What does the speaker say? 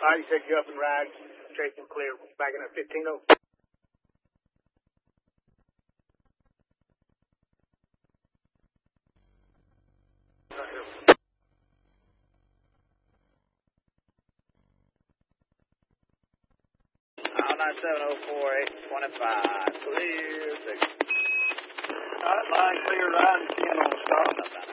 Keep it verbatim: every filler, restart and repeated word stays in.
All right, you said you up and ride, chasing clear, back in at fifteen oh. nine seven oh four eight twenty-five, clear six. All right, line clear, riding ten on the stop.